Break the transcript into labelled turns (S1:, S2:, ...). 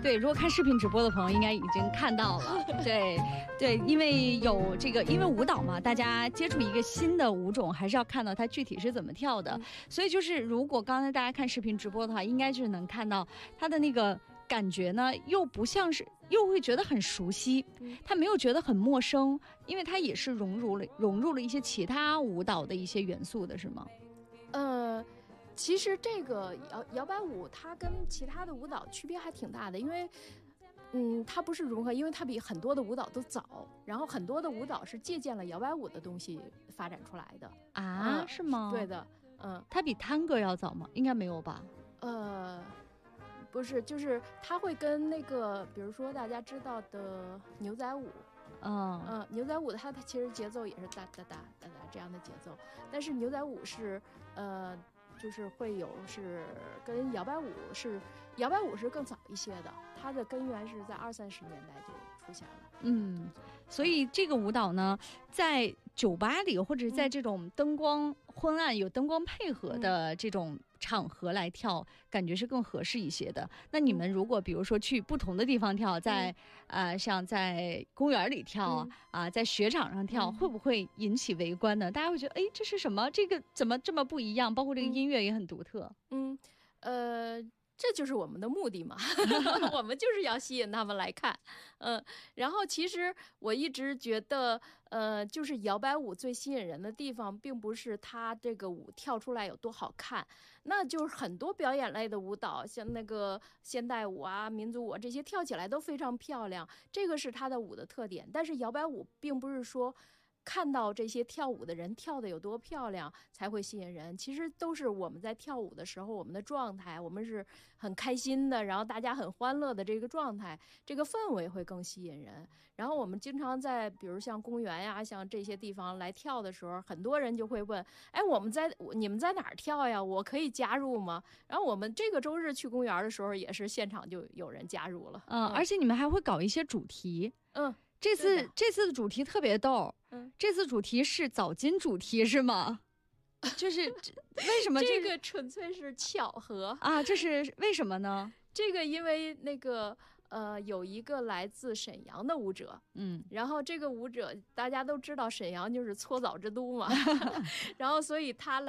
S1: 对，如果看视频直播的朋友应该已经看到了。对对，因为有这个，因为舞蹈嘛，大家接触一个新的舞种，还是要看到它具体是怎么跳的。所以就是如果刚才大家看视频直播的话，应该就是能看到它的那个感觉呢，又不像是，又会觉得很熟悉，它没有觉得很陌生，因为它也是融入了一些其他舞蹈的一些元素的，是吗？
S2: 其实这个摇摆舞它跟其他的舞蹈区别还挺大的，因为它不是融合，因为它比很多的舞蹈都早，然后很多的舞蹈是借鉴了摇摆舞的东西发展出来的
S1: 啊，是吗？
S2: 对的，
S1: 它比探戈要早吗？应该没有吧？
S2: 不是，就是它会跟那个，比如说大家知道的牛仔舞。牛仔舞它其实节奏也是哒哒哒哒哒这样的节奏，但是牛仔舞是就是会有是跟摇摆舞是更早一些的，它的根源是在20-30年代就出现了。
S1: 所以这个舞蹈呢，在酒吧里或者在这种灯光昏暗有灯光配合的这种场合来跳，感觉是更合适一些的。那你们如果比如说去不同的地方跳，在像在公园里跳在雪场上跳，会不会引起围观呢？大家会觉得，哎，这是什么？这个怎么这么不一样？包括这个音乐也很独特。
S2: 这就是我们的目的嘛，我们就是要吸引他们来看。然后其实我一直觉得，就是摇摆舞最吸引人的地方，并不是它这个舞跳出来有多好看，那就是很多表演类的舞蹈，像那个现代舞啊、民族舞这些跳起来都非常漂亮，这个是它的舞的特点。但是摇摆舞并不是说看到这些跳舞的人跳的有多漂亮才会吸引人，其实都是我们在跳舞的时候，我们的状态，我们是很开心的，然后大家很欢乐的这个状态，这个氛围会更吸引人。然后我们经常在比如像公园呀，像这些地方来跳的时候，很多人就会问，哎，你们在哪儿跳呀？我可以加入吗？然后我们这个周日去公园的时候，也是现场就有人加入了。
S1: 而且你们还会搞一些主题。这次的主题特别逗。这次主题是早金主题是吗？就是为什么
S2: 这个纯粹是巧合
S1: 啊？这是为什么呢？
S2: 这个因为那个有一个来自沈阳的舞者，然后这个舞者大家都知道沈阳就是搓澡之都嘛，然后所以他来